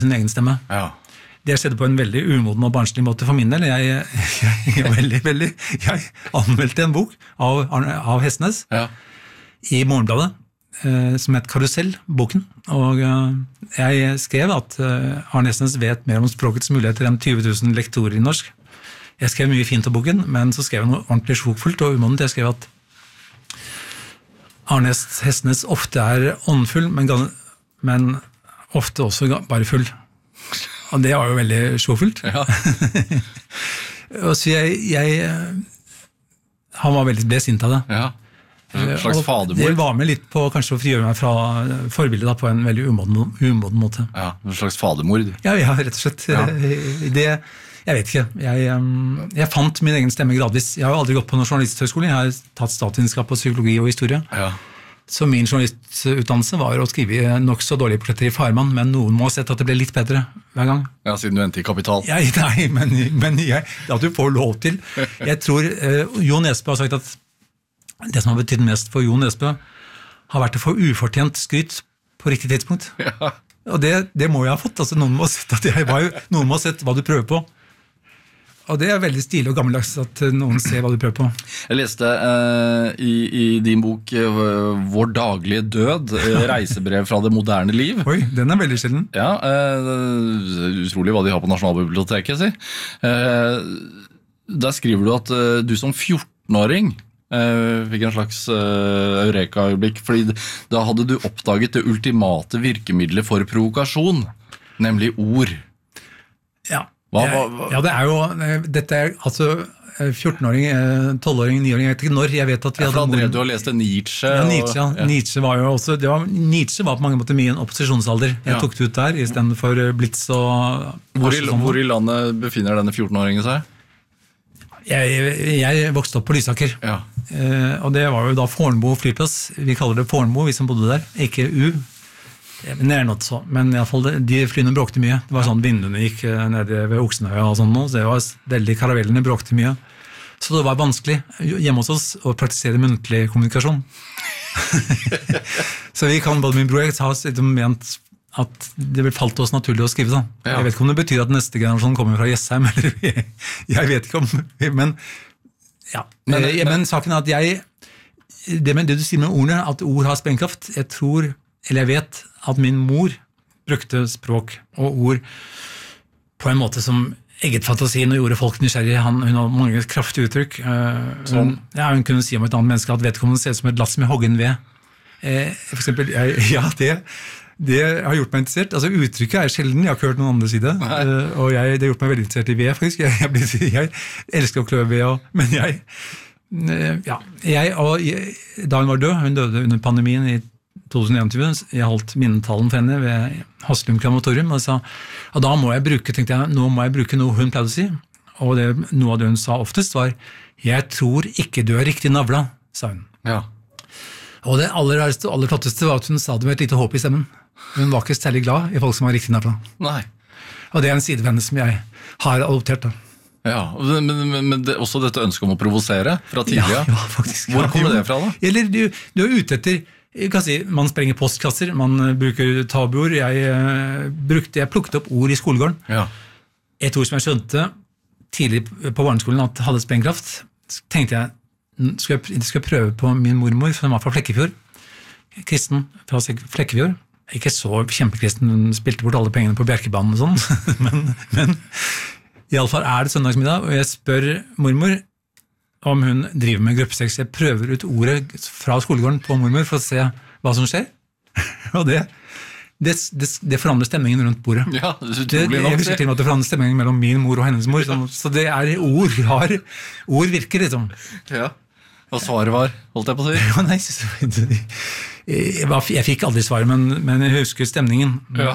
sin egen stemme. Ja. Det skjedde på en veldig umoden og barnslig måte for min del. Jeg anmeldte en bok av Hestnes i Morgenbladet, som het Karusell-boken, og jeg skrev at Arne Hestnes vet mer om språkets muligheter enn 20 000 lektorer i norsk. Jeg skrev mye fint om boken, men så skrev jeg noe ordentlig sjokfullt og umodent. Jeg skrev at Arne Hestnes ofte åndfull, men ofte også bare full. Og det var jo veldig sjokfullt. Ja. Og så han var veldig besint av det. Ja. En slags fadermord. Det var med litt på kanskje å frigjøre meg fra forbildet da, på en veldig umoden måte. Ja, en slags fadermord. Ja, rett og slett. Ja. Jeg vet ikke. Jeg fant min egen stemme gradvis. Jeg har jo aldri gått på noen journalisthøyskole. Jeg har tatt statsvitenskap og psykologi og historie. Ja. Så min journalistutdannelse var å skrive nok så dårlige portretter i farmann, men noen må ha sett at det ble litt bedre hver gang. Ja, siden du endte i Kapital. Nei, men at du får lov til. Jeg tror Jo Nesbø har sagt at det som har betydd mest for Jo Nesbø har vært å få ufortjent skryt på riktig tidspunkt. Ja. Og det må jeg ha fått. Altså, noen må ha sett hva du prøver på. Og det veldig stilig og gammeldags at noen ser hva du prøver på. Jeg leste i din bok Vår daglige død, reisebrev fra det moderne liv. Oi, den veldig sjelden. Ja, utrolig hva de har på Nasjonalbiblioteket, si. Der skriver du at du som 14-åring fikk en slags eureka-øyeblikk, fordi da hadde du oppdaget det ultimate virkemidlet for provokasjon, nemlig ord. Ja. Ja, det jo dette altså 14-åring, 12-åring, 9-åring, jeg vet ikke når. Jeg vet at vi hadde drev du og leste Nietzsche. Ja, Nietzsche var jo også Nietzsche var på mange måter mye en opposisjonsalder. Jeg tok det ut der i stedet for Blitz og Hvor i landet befinner denne 14-åringen seg? Jeg vokste opp på Lysaker. Ja. Og det var jo da Fornebu flyplass. Vi kaller det Fornebu, vi som bodde der. Ikke U. Men i alle fall, de flyene bråkte mye. Det var sånn vinduene gikk nede ved Oksenøya og sånn, så det var veldig karavellene bråkte mye. Så det var vanskelig hjemme hos oss å praktisere muntlig kommunikasjon. Så vi kan, både min bror og jeg, ha ment at det vil falt oss naturlig å skrive sånn. Ja. Jeg vet ikke om det betyr at neste generasjon kommer fra Jessheim, eller jeg vet ikke om, men ja. Men saken at det du sier med ordene, at ord har sprengkraft, jeg vet at min mor brukte språk og ord på en måte som eget fantasien og gjorde folk nysgjerrige. Hun har mange kraftige uttrykk. Hun kunne si om et annet menneske at vedkommende ser ut som et lass med hoggen ved. For eksempel, det har gjort meg interessert. Altså, uttrykket sjelden, jeg har ikke hørt noen andre si det. Og det har gjort meg veldig interessert i ved, faktisk. Jeg elsker å klø ved, men da hun var død, hun døde under pandemien i 2021, jeg holdt minnetalen for henne ved Haslum Krematorium, og da må jeg bruke noe hun pleide å si, og noe av det hun sa oftest var, jeg tror ikke du riktig navla, sa hun. Ja. Og det aller flotteste var at hun sa det med et lite håp i stemmen. Hun var ikke særlig glad i folk som var riktig navla. Nei. Og det en side ved henne som jeg har adoptert da. Ja, men også dette ønsket om å provosere fra tidligere. Ja, faktisk. Hvor kommer det fra da? Eller du er ute etter, jeg kan si, man sprenger postkasser, man bruker tabuord. Jeg plukket opp ord i skolegården. Ja. Et ord som jeg skjønte tidlig på barneskolen at hadde sprengkraft, tenkte jeg, skal jeg prøve på min mormor, som var fra Flekkefjord. Kristen fra Flekkefjord. Ikke så kjempekristen, hun spilte bort alle pengene på Bjerkebanen og sånn, men i alle fall det søndagsmiddag, og jeg spør mormor om hun driver med gruppesex. Jeg prøver ut ordet fra skolegården på mormor for å se hva som skjer. Og det forandrer stemningen rundt bordet. Ja, det utrolig nok. Jeg husker til og med at det forandrer stemningen mellom min mor og hennes mor. Så det ord virker liksom. Ja. Hva svaret var, holdt jeg på å si? Ja, nei, jeg fikk aldri svaret, men jeg husker stemningen. Ja.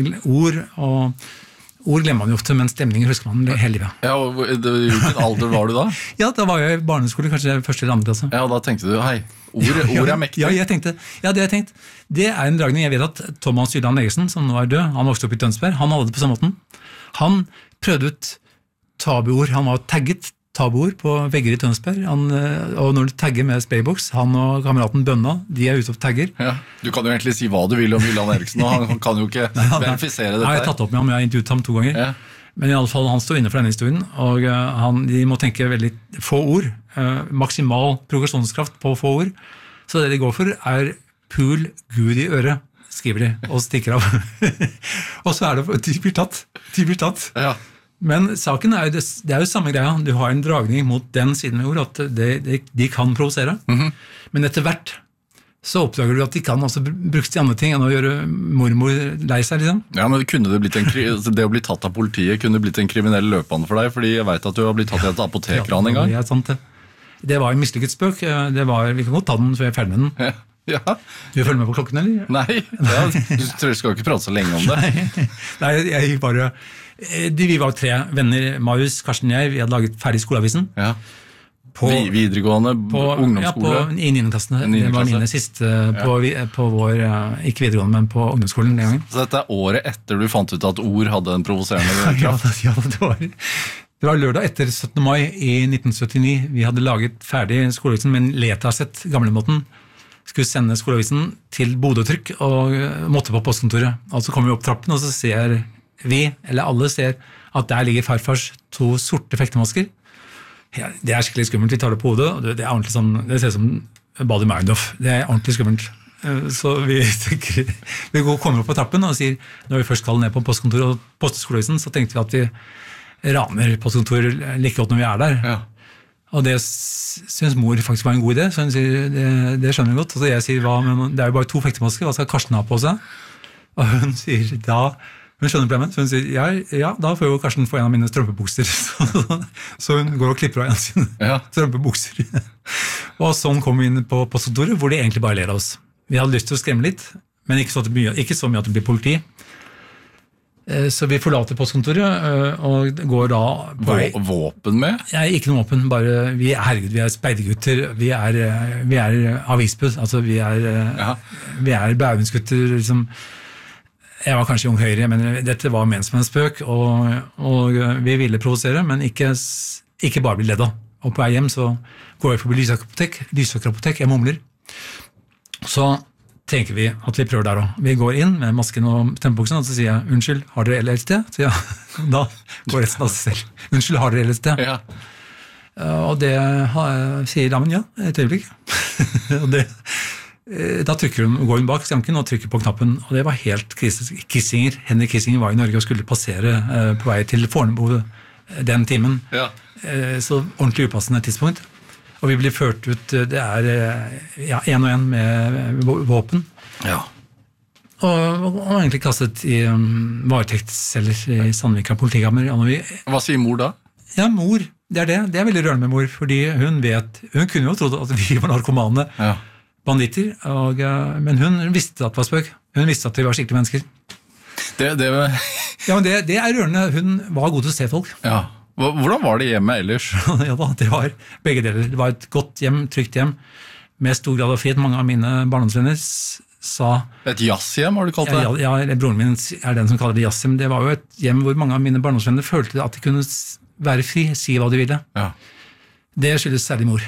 Ord glemmer man jo ofte, men stemninger husker man hele livet. Ja, og hvilken alder var du da? Ja, da var jeg i barneskole, kanskje første eller andre klasse. Ja, og da tenkte du, hei, ord mektig. Ja, det har jeg tenkt. Det en dragning, jeg vet at Thomas Jylland Egersen, som nå død, han vokste opp i Tønsberg, han hadde det på samme måten. Han prøvde ut tabuord, han var tagget tabuord på vegger i Tønsberg, og når du tagger med Spraybox, han og kameraten Bønna, de ute og tagger. Ja, du kan jo egentlig si hva du vil om William Eriksen, og han kan jo ikke verifisere dette. Nei, jeg har tatt opp med ham, jeg har intervjuet ham 2 ganger. Ja. Men i alle fall, han står inne for denne historien, og de må tenke veldig få ord, maksimal progresjonskraft på få ord. Så det de går for pul Gud i øret, skriver de, og stikker av. Og så det, de blir tatt. Ja. Men saken jo, det jo samme greia. Du har en dragning mot den siden med ord, at de kan provosere. Men etter hvert så oppdager du at de kan også brukes til andre ting enn å gjøre mormor lei seg, liksom. Ja, men det å bli tatt av politiet kunne blitt en kriminell løpebane for deg, fordi jeg vet at du har blitt tatt i et apotekran en gang. Ja, sant det. Det var en mislykket spøk. Vi kan godt ta den før jeg ferdig med den. Ja. Du følger med på klokken, eller? Nei, du skal ikke prate så lenge om det. Nei, jeg bare... Vi var 3 venner, Marius, Karsten og jeg, vi hadde laget ferdig skoleavisen. Ja. På videregående, ungdomsskole? Ja, i 9. klassen. Det var 9. siste på vår, ikke videregående, men på ungdomsskolen den gangen. Så dette året etter du fant ut at ord hadde en provoserende kraft? Ja, det var lørdag etter 17. mai i 1979. Vi hadde laget ferdig skoleavisen med en letasett, gamlemåten. Skulle sende skoleavisen til Bodø-trykk og måtte på postkontoret. Og så kommer vi opp trappen, og så ser vi, eller alle ser, at der ligger farfars 2 sorte fektemasker. Ja, det skikkelig skummelt, vi tar det på hodet, og det ordentlig sånn, det ser ut som Badi Meinhof. Det ordentlig skummelt. Så vi tenker, vi kommer opp på trappen og sier, når vi først skal ned på postkontoret og poste skoleavisen, så tenkte vi at vi raner postkontoret like godt når vi der. Ja. Og det synes mor faktisk var en god idé, så hun sier, det skjønner vi godt. Og så jeg sier, men det jo bare 2 fektemasker, hva skal Karsten ha på seg? Og hun sier, hun skjønner problemet, så hun sier, ja, da får jo Karsten få en av mine strømpebukser. Så hun går og klipper av en av sine strømpebukser. Og sånn kom vi inn på postkontoret, hvor de egentlig bare ler av oss. Vi hadde lyst til å skremme litt, men ikke så mye at det blir politi. Så vi forlater postkontoret og går da Våpen med? Ja, ikke noe våpen, bare vi er speidergutter, vi er avisbud, altså vi er Bauensgutter, liksom. Jeg var kanskje ung høyre, men dette var ment som en spøk, og vi ville provosere, men ikke bare bli ledd av. Og på vei hjem så går jeg forbi Lysaker-apotek, jeg mumler. Så tenker vi at vi prøver der også. Vi går inn med masken og strømpebuksen, og så sier jeg, unnskyld, har dere LSD? Så ja, da går resten av seg selv. Unnskyld, har dere LSD? Ja. Og det sier damen, ja, et øyeblikk. Og da går hun bak skranken og trykker på knappen, og det var helt Kissinger. Henrik Kissinger var i Norge og skulle passere på vei til Fornebu den timen. Ja. Så ordentlig upassende tidspunkt. Og vi blir ført ut, det en og en med våpen. Ja. Og egentlig kastet i varetektsceller i Sandvika politikammer. Hva sier mor da? Ja, mor, det er veldig rørende med mor, fordi hun kunne jo trodd at vi var narkomane. Ja. Banditter, men hun visste at det var spøk. Hun visste at vi var skikkelige mennesker. Ja, men det rørende. Hun var god til å se folk. Ja. Hvordan var det hjemme ellers? Ja da, det var begge deler. Det var et godt hjem, trygt hjem, med stor grad av frihet. Mange av mine barndomsvenner sa... Et jazzhjem, har du kalt det? Ja, broren min den som kaller det jazzhjem. Det var jo et hjem hvor mange av mine barndomsvenner følte at de kunne være fri, si hva de ville. Ja. Det skyldes særlig mor.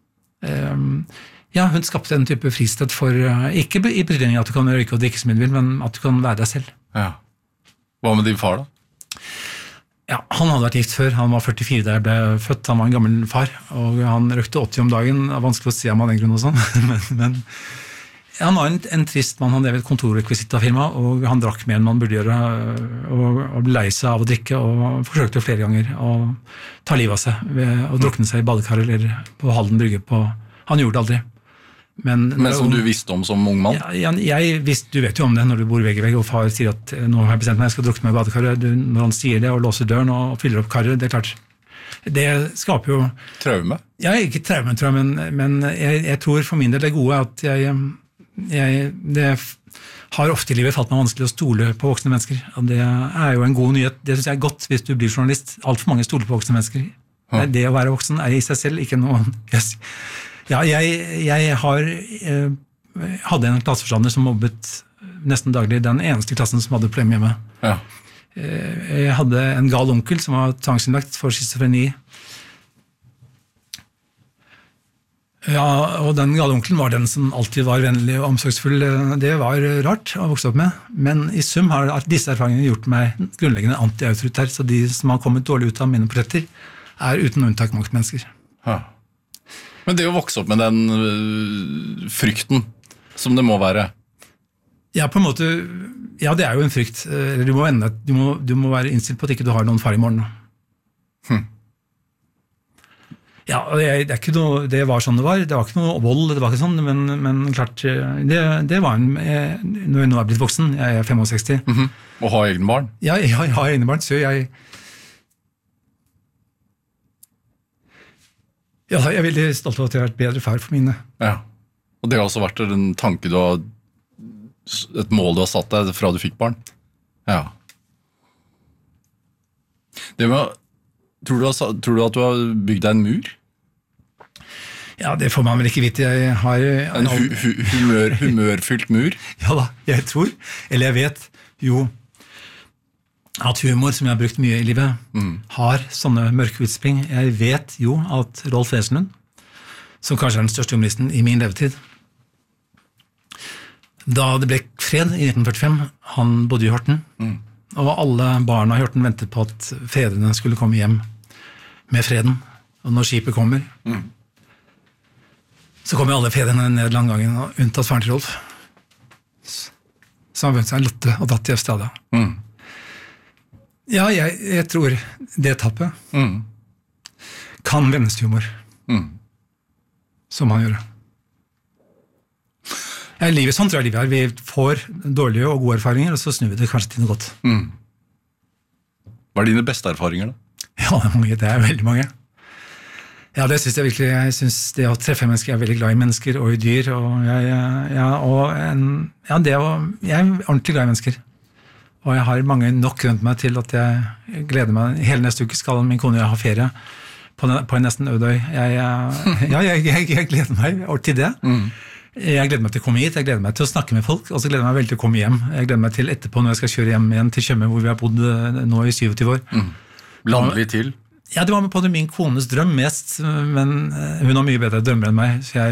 Ja, hun skapte en type fristed for, ikke i betydning at du kan røyke og drikke så mye du vil, men at du kan være deg selv. Ja. Hva med din far da? Ja, han hadde vært gift før, han var 44 da jeg ble født, han var en gammel far, og han røkte 80 om dagen, det er vanskelig å si ham av den grunn og sånn, men han var en trist mann, han drev et kontorrekvisittafirma, og han drakk mer enn man burde gjøre, og ble lei seg av å drikke, og forsøkte flere ganger å ta livet av seg, ved å drukne seg i badekar eller på Halden brygge han gjorde det aldri. Men som du visste om som ung mann? Ja, du vet jo om det når du bor vegg i vegg, og far sier at nå har jeg bestemt meg, jeg skal drukne meg i badekaret. Når han sier det og låser døren og fyller opp karet, det er klart. Det skaper jo... Traume? Ja, ikke traume, tror jeg, men jeg tror for min del det gode at det har ofte i livet falt meg vanskelig å stole på voksne mennesker. Og det er jo en god nyhet. Det synes jeg er godt hvis du blir journalist. Alt for mange stoler på voksne mennesker. Ja. Det å være voksen er i seg selv ikke noe... Ja, jeg hadde en klasseforstander som mobbet nesten daglig, den eneste klassen som hadde problem hjemme. Ja. Jeg hadde en gal onkel som var tvangsinnlagt for schizofreni Ja, og den gale onkelen var den som alltid var vennlig og omsorgsfull. Det var rart å vokse opp med, men i sum har disse erfaringene gjort meg grunnleggende anti-autoritær, så de som har kommet dårlig ut av mine portretter, er uten unntak maktmennesker. Ja. Men det å vokse opp med den frykten, som det må være. Ja, på en måte, ja, det er jo en frykt. Du må være innstilt på at ikke du har noen far i morgen. Ja, det var sånn det var. Det var ikke noe vold, det var ikke sånn, men klart, det var når jeg nå er blitt voksen, jeg er 65. Og ha egne barn? Ja, jeg har egne barn, så jeg er veldig stolt av at jeg har vært bedre far for mine. Ja, og det har også vært en tanke et mål du har satt deg fra du fikk barn? Ja. Tror du at du har bygd deg en mur? Ja, det får man vel ikke vite. Jeg har en humørfylt mur? Ja da, jeg tror, eller jeg vet jo at humor, som jeg har brukt mye i livet, har sånne mørke utspring. Jeg vet jo at Rolf Wesenlund, som kanskje er den største humoristen i min levetid, da det ble fred i 1945, han bodde i Horten, og alle barna i Horten ventet på at fedrene skulle komme hjem med freden. Og når skipet kommer, så kommer alle fedrene ned langgangen, unntatt faren til Rolf. Så han vønte seg en lotte og datt til Australia. Ja, jeg tror det tappet kan vendes til humor. Som han gjør. Ja, livet, sånn tror jeg livet er. Vi får dårlige og gode erfaringer, og så snur vi det kanskje til noe godt. Hva er dine beste erfaringer da? Ja, det er veldig mange. Ja, det synes jeg virkelig. Jeg synes det å treffe mennesker, jeg er veldig glad i mennesker og i dyr, og jeg er ordentlig glad i mennesker. Og jeg har mange nok rundt meg til at jeg gleder meg. Hele neste uke skal min kone og jeg ha ferie på en nesten øde øy. Jeg gleder meg til det. Jeg gleder meg til å komme hit, jeg gleder meg til å snakke med folk, og så gleder jeg meg veldig til å komme hjem. Jeg gleder meg til etterpå når jeg skal kjøre hjem igjen til Tjøme, hvor vi har bodd nå i 27 år. Landlig til? Ja, det var med på min kones drøm mest, men hun har mye bedre drømmer enn meg, så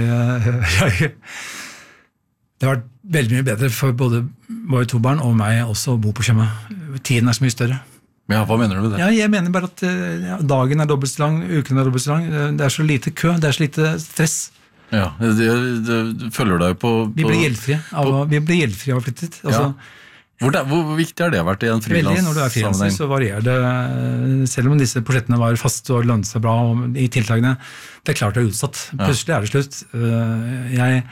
det har vært veldig mye bedre for både våre to barn og meg også å bo på Tjøme. Tiden er så mye større. Ja, hva mener du med det? Ja, jeg mener bare at dagen er dobbelt så lang, uken er dobbelt så lang, det er så lite kø, det er så lite stress. Ja, det følger deg på... Vi blir gjeldfrie av å flytte dit. Altså, hvor viktig har det vært i en frilanssammenheng? Veldig, når du er frilanser så varierer det, selv om disse prosjektene var fast og lønnet seg bra og i tiltakene, det er klart det er utsatt. Plutselig er det slutt.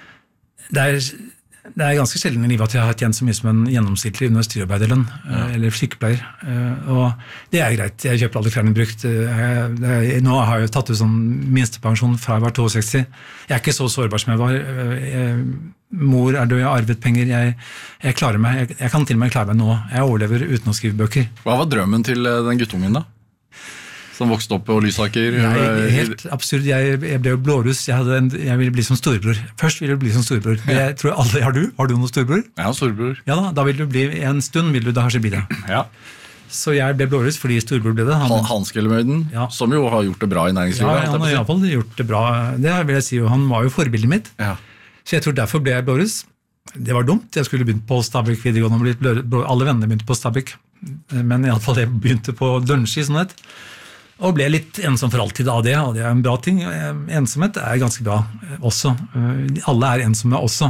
Det er ganske sjelden i livet at jeg har tjent så mye som en gjennomsnittlig industriarbeiderlønn, eller sykepleier, og det er greit. Jeg kjøper alle klærne brukt. Nå har jeg tatt ut sånn minstepensjon fra jeg var 62. Jeg er ikke så sårbar som jeg var. Mor er død, jeg har arvet penger, jeg klarer meg. Jeg kan til og med klare meg nå. Jeg overlever uten å skrive bøker. Hva var drømmen til den guttungen da? Som vokste opp på Lysaker? Helt absurd. Jeg ble jo blåruss. Jeg ville bli som storebror. Først ville jeg bli som storebror. Det tror jeg alle har. Har du noen storebror? Ja, storebror. Ja da vil du bli en stund, vil du da kanskje bli det. Ja. Så jeg ble blåruss fordi storebror ble det. Hans Gellemøyden, som jo har gjort det bra i næringslivet. Ja, han har i hvert fall gjort det bra. Det vil jeg si, og han var jo forbildet mitt. Ja. Så jeg tror derfor ble jeg blåruss. Det var dumt. Jeg skulle begynt på Stabæk videregående. Alle vennene begynte på Stabæk. Men i alle fall jeg begynte på Dønski, sånn et. Og ble litt ensom for alltid av det, og det er en bra ting. Ensomhet er ganske bra også. Alle er ensomme også.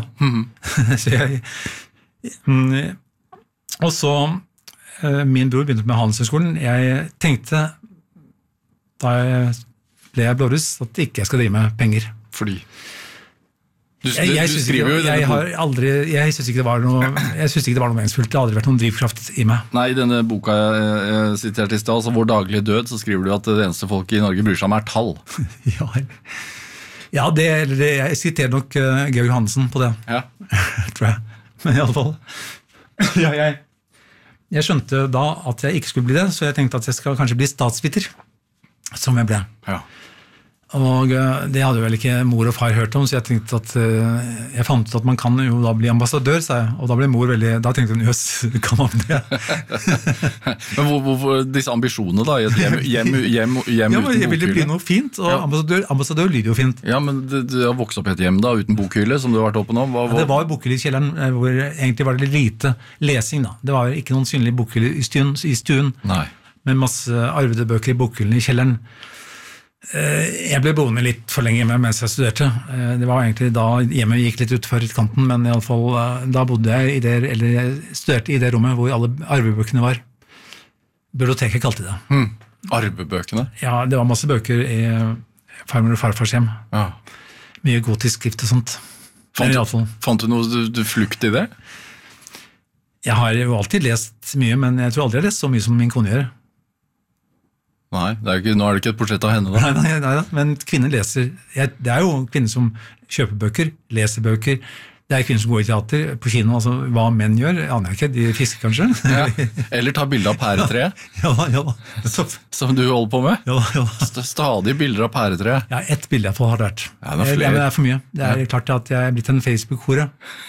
Og så, min bror begynte med Handelshøyskolen. Jeg tenkte, da ble jeg blåruss, at ikke jeg skal drive med penger. Fordi? Jeg synes ikke det var noe meningsfullt. Det har aldri vært noen drivkraft i meg. Nei, i denne boka jeg siterte i sted, altså Vår daglige død, så skriver du at det eneste folk i Norge bryr seg om er tall. Ja, jeg siterer nok Georg Hansen på det. Ja. Tror jeg. Men i alle fall. Jeg skjønte da at jeg ikke skulle bli det, så jeg tenkte at jeg skal kanskje bli statsviter, som jeg ble. Ja. Og det hadde vel ikke mor og far hørt om, så jeg tenkte at jeg fant ut at man kan jo da bli ambassadør, sa jeg. Og da ble mor veldig, da tenkte hun, jøss, kan man det? Men hvorfor disse ambisjonene da, i et hjem ja, uten men jeg ville bli bokhylle? noe fint, og ambassadør lyder jo fint. Ja, men du har vokst opp i et hjem da, uten bokhylle, som du har vært oppe nå. Ja, det var bokhylle i kjelleren, hvor egentlig var det lite lesing da. Det var ikke noen synlig bokhylle i stuen, Nei. med masse arvede bøker i bokhyllen i kjelleren. Jeg ble boende litt for lenge hjemme mens jeg studerte. Det var egentlig da hjemme gikk litt utfor kanten, men i alle fall, da bodde jeg eller jeg studerte i det rommet hvor alle arvebøkene var. Biblioteket kalte det. Arvebøkene? Ja, det var masse bøker i farmor og farfars hjem. Ja. Mye gotisk skrift og sånt. Fant du noe du flukt i det? Jeg har jo alltid lest mye, men jeg tror aldri jeg har lest så mye som min kone gjør. Nei, nå er det ikke et portrett av henne da. Nei, men kvinner leser. Det er jo kvinner som kjøper bøker, leser bøker. Det er kvinner som går i teater, på kino, altså hva menn gjør, aner jeg ikke, de fisker kanskje. Ja. Eller ta bilder av pæretreet, ja. som du holder på med. Ja. Stadig bilder av pæretreet. Ja, ett bilde jeg har vært. Ja, det er for mye. Det er klart at jeg er blitt en Facebook-hore.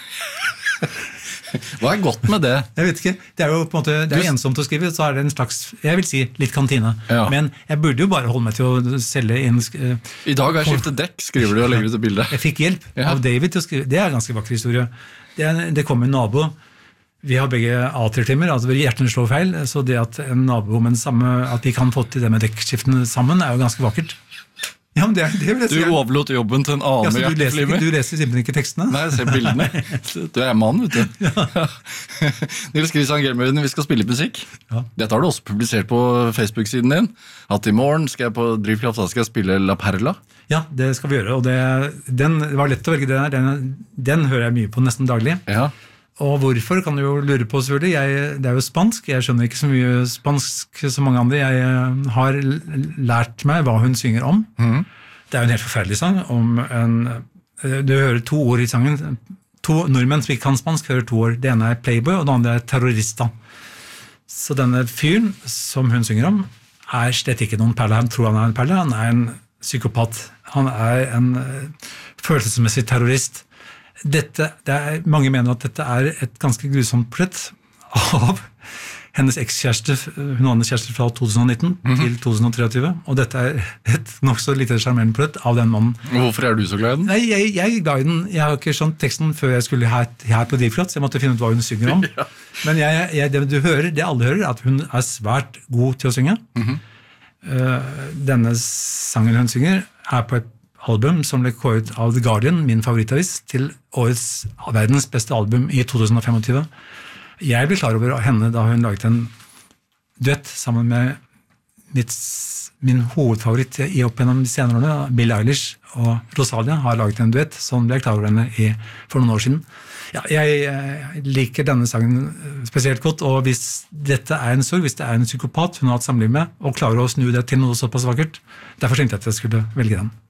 Hva er godt med det? Jeg vet ikke, det er jo på en måte, det er ensomt å skrive, så er det en slags, jeg vil si, litt kantine. Ja. Men jeg burde jo bare holde meg til å selge inn. I dag har jeg skiftet dekk, skriver du og legger ut et bilde. Jeg fikk hjelp av David til å skrive, det er en ganske vakker historie. Det kom en nabo, vi har begge atriumtimer, altså hjertene slår feil, så det at en nabo med den samme, at de kan få til det med dekkskiftene sammen, er jo ganske vakkert. Ja, men det vil jeg si. Du overlot jobben til en annen med hjerteflimmer. Du leser simpelthen ikke tekstene? Nei, jeg ser bildene. Du er mann, vet du. Ja. Nils Kristian Gelmøyden, vi skal spille musikk. Ja. Dette har du også publisert på Facebook-siden din. At i morgen skal jeg på Drivkraft, da skal jeg spille La Perla. Ja, det skal vi gjøre, og det var lett å velge det der. Den hører jeg mye på nesten daglig. Ja. Og hvorfor kan du jo lure på, selvfølgelig. Det er jo spansk, jeg skjønner ikke så mye spansk som mange andre. Jeg har lært meg hva hun synger om. Det er jo en helt forferdelig sang om du hører 2 ord i sangen. 2 nordmenn som ikke kan spansk hører 2 ord. Det ene er playboy, og det andre er terrorista. Så denne fyren som hun synger om er slett ikke noen perle. Han tror han er en perle, han er en psykopat. Han er en følelsesmessig terrorist. Mange mener at dette er et ganske grusomt portrett av hennes ekskjæreste, hun var hennes kjæreste fra 2019 til 2023, og dette er et nok så lite charmerende portrett av den mannen. Hvorfor er du så glad i den? Nei, jeg er glad i den. Jeg har ikke skjønt teksten før jeg skulle her på Drivkraft, så jeg måtte finne ut hva hun synger om. Ja. Men det alle hører, er at hun er svært god til å synge. Denne sangen hun synger er på et album som ble kåret av The Guardian, min favorittavis, til årets verdens beste album i 2025. Jeg ble klar over henne da hun laget en duett sammen med min hovedfavoritt i opp gjennom de senere årene, Billie Eilish og Rosalia har laget en duett, som ble klar over henne for noen år siden. Ja, jeg liker denne sangen spesielt godt, og hvis dette er en sorg, hvis det er en psykopat hun har hatt samliv med, og klarer å snu det til noe såpass vakkert, derfor tenkte jeg at jeg skulle velge den.